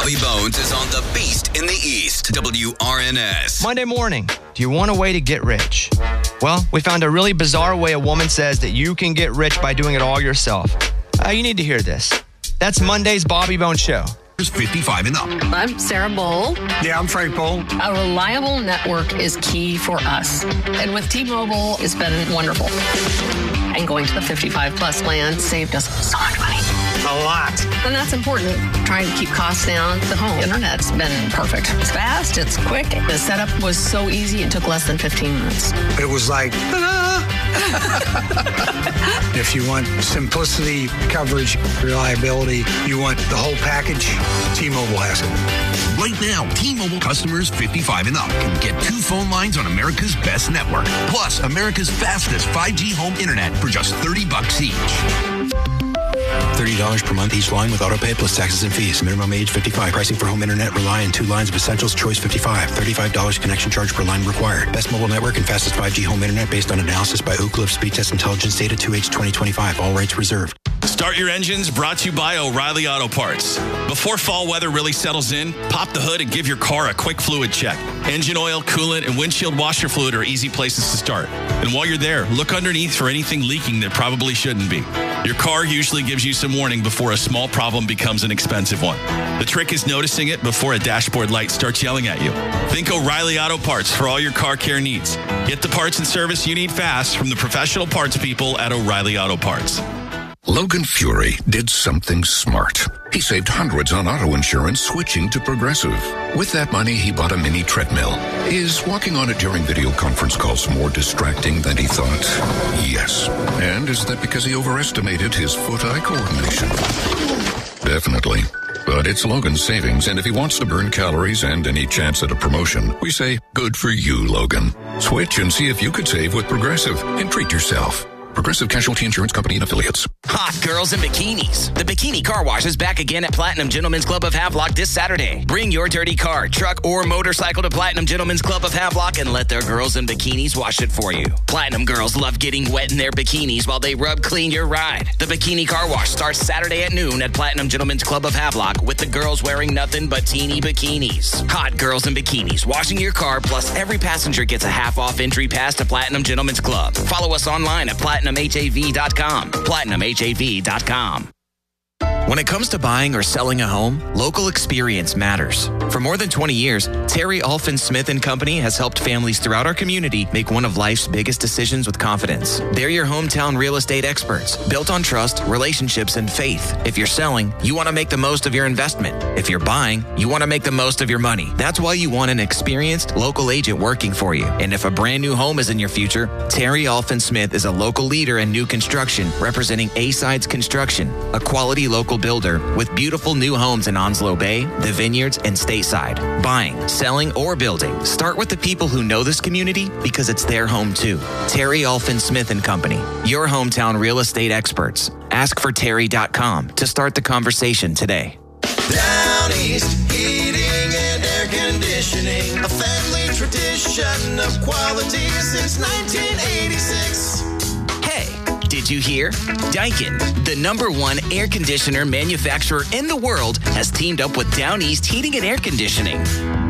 Bobby Bones is on the Beast in the East. WRNS. Monday morning. Do you want a way to get rich? Well, we found a really bizarre way a woman says that you can get rich by doing it all yourself. You need to hear this. That's Monday's Bobby Bones Show. 55 and up. I'm Sarah Bowl. Yeah, I'm Frank Bowl. A reliable network is key for us. And with T-Mobile, it's been wonderful. And going to the 55 plus plan saved us so much money. A lot. And that's important. Trying to keep costs down. The home internet's been perfect. It's fast, it's quick. The setup was so easy, it took less than 15 minutes. It was like, ta-da! If you want simplicity, coverage, reliability, you want the whole package, T-Mobile has it. Right now, T-Mobile customers 55 and up can get 2 phone lines on America's best network. Plus, America's fastest 5G home internet for just $30 each. $30 per month each line with autopay plus taxes and fees. Minimum age 55. Pricing for home internet rely on 2 lines of essentials. Choice 55. $35 connection charge per line required. Best mobile network and fastest 5G home internet based on analysis by Oak Cliff Speed Test Intelligence data 2H 2025. All rates reserved. Start your engines brought to you by O'Reilly Auto Parts. Before fall weather really settles in, pop the hood and give your car a quick fluid check. Engine oil, coolant, and windshield washer fluid are easy places to start. And while you're there, look underneath for anything leaking that probably shouldn't be. Your car usually gives you some warning before a small problem becomes an expensive one. The trick is noticing it before a dashboard light starts yelling at you. Think O'Reilly Auto Parts for all your car care needs. Get the parts and service you need fast from the professional parts people at O'Reilly Auto Parts. Logan Fury did something smart. He saved hundreds on auto insurance switching to Progressive. With that money, he bought a mini treadmill. Is walking on it during video conference calls more distracting than he thought? Yes. And is that because he overestimated his foot-eye coordination? Definitely. But it's Logan's savings, and if he wants to burn calories and any chance at a promotion, we say, good for you, Logan. Switch and see if you could save with Progressive and treat yourself. Progressive Casualty Insurance Company and Affiliates. Hot girls in bikinis. The Bikini Car Wash is back again at Platinum Gentlemen's Club of Havelock this Saturday. Bring your dirty car, truck, or motorcycle to Platinum Gentlemen's Club of Havelock and let their girls in bikinis wash it for you. Platinum girls love getting wet in their bikinis while they rub clean your ride. The Bikini Car Wash starts Saturday at noon at Platinum Gentlemen's Club of Havelock with the girls wearing nothing but teeny bikinis. Hot girls in bikinis washing your car, plus every passenger gets a half-off entry pass to Platinum Gentlemen's Club. Follow us online at PlatinumHAV.com. PlatinumHAV.com. When it comes to buying or selling a home, local experience matters. For more than 20 years, Terry Alfin Smith & Company has helped families throughout our community make one of life's biggest decisions with confidence. They're your hometown real estate experts, built on trust, relationships, and faith. If you're selling, you want to make the most of your investment. If you're buying, you want to make the most of your money. That's why you want an experienced local agent working for you. And if a brand new home is in your future, Terry Alfin Smith is a local leader in new construction, representing A-Sides Construction, a quality local builder with beautiful new homes in Onslow Bay, the Vineyards, and Stateside. Buying, selling, or building, start with the people who know this community because it's their home too. Terry Alfin Smith & Company, your hometown real estate experts. Ask for Terry.com to start the conversation today. Down East, heating and air conditioning, a family tradition of quality since 1986. Did you hear? Daikin, the #1 air conditioner manufacturer in the world, has teamed up with Down East Heating and Air Conditioning.